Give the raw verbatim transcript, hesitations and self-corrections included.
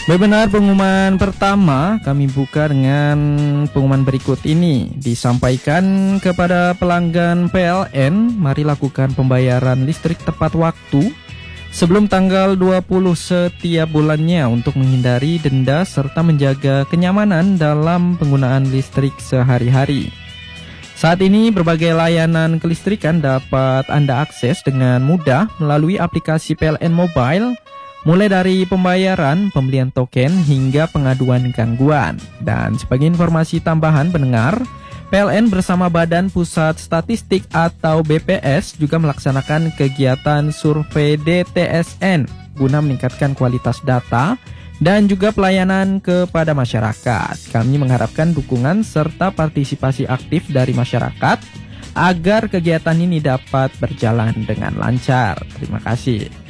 Benar, pengumuman pertama kami buka dengan pengumuman berikut ini. Disampaikan kepada pelanggan P L N, mari lakukan pembayaran listrik tepat waktu sebelum tanggal dua puluh setiap bulannya untuk menghindari denda serta menjaga kenyamanan dalam penggunaan listrik sehari-hari. Saat ini berbagai layanan kelistrikan dapat Anda akses dengan mudah melalui aplikasi P L N Mobile, mulai dari pembayaran, pembelian token, hingga pengaduan gangguan. Dan sebagai informasi tambahan pendengar, P L N bersama Badan Pusat Statistik atau B P S juga melaksanakan kegiatan survei D T S N guna meningkatkan kualitas data dan juga pelayanan kepada masyarakat. Kami mengharapkan dukungan serta partisipasi aktif dari masyarakat agar kegiatan ini dapat berjalan dengan lancar. Terima kasih.